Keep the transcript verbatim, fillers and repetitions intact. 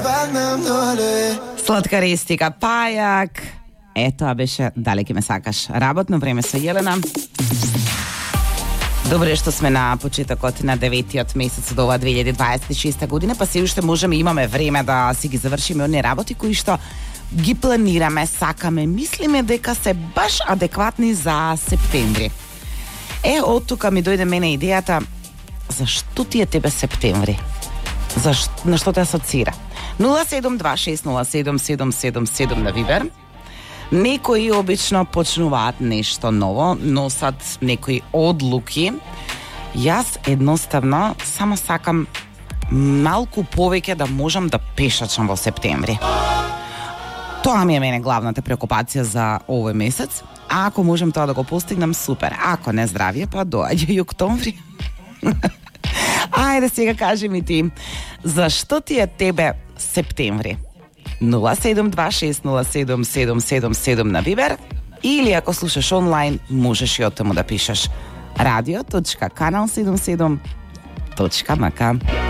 Сладка рестика пајак. Е, тоа беше Дали ке ме сакаш. Работно време со Јелена. Добре што сме на почетокот на деветиот месец од ова две илјади дваесет и шеста година, па се уште можеме, имаме време да си ги завршиме оние работи кои што ги планираме, сакаме, мислиме дека се баш адекватни за септември. Е, од тука ми дојде мене идејата, зашто ти е тебе септември? Зашто, на што те асоцира? нула седум два шест нула седум седум седум седум на Вибер. Некои обично почнуваат нешто ново, носат некои одлуки. Јас едноставно само сакам малку повеќе да можам да пешачам во септември. Тоа ми е мене главната преокупација за овој месец. А ако можем тоа да го постигнам, супер. Ако не здравје, па доаѓа и октомври. Ајде сега кажи ми ти, зашто ти е тебе септември? нула седум два шест нула седум седум седум седум на Вибер, или ако слушаш онлайн, можеш и оттаму да пишеш радио точка канал седумдесет и седум точка ем ка.